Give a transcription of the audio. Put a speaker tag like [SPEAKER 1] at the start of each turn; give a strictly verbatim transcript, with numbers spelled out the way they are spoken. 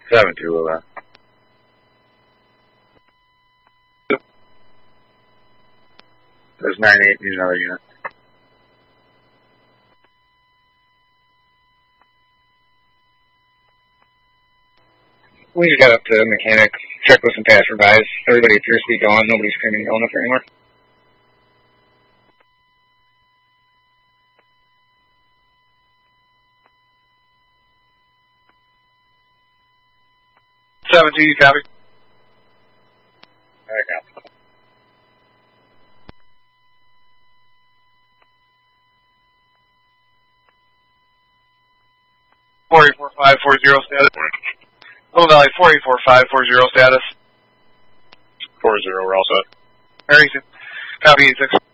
[SPEAKER 1] seven two will that. There's nine eight, need another unit.
[SPEAKER 2] We just got up to mechanic, checklist and pass revise. Everybody appears to be gone. Nobody's screaming going up there anymore.
[SPEAKER 3] seven two, you copy?
[SPEAKER 1] I got it.
[SPEAKER 3] four eight four five four zero status. Little Valley four eight four five four zero status.
[SPEAKER 1] four zero, we're all set.
[SPEAKER 3] Very soon. Copy eight six.